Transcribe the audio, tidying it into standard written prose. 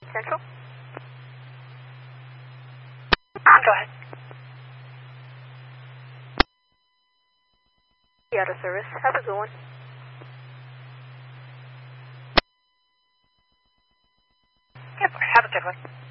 Central? Go ahead. Out of service. Have a good one. Have a good one.